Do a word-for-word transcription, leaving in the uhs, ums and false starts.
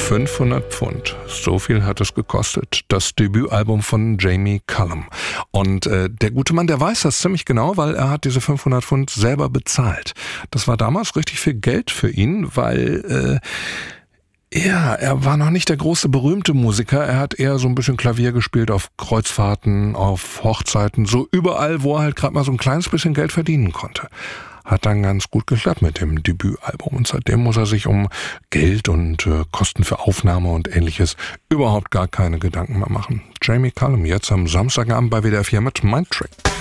fünfhundert Pfund. So viel hat es gekostet. Das Debütalbum von Jamie Cullum. Und äh, der gute Mann, der weiß das ziemlich genau, weil er hat diese fünfhundert Pfund selber bezahlt. Das war damals richtig viel Geld für ihn, weil äh, ja, er war noch nicht der große berühmte Musiker. Er hat eher so ein bisschen Klavier gespielt auf Kreuzfahrten, auf Hochzeiten, so überall, wo er halt gerade mal so ein kleines bisschen Geld verdienen konnte. Hat dann ganz gut geklappt mit dem Debütalbum. Und seitdem muss er sich um Geld und äh, Kosten für Aufnahme und Ähnliches überhaupt gar keine Gedanken mehr machen. Jamie Cullum jetzt am Samstagabend bei W D R vier mit Mindtrick.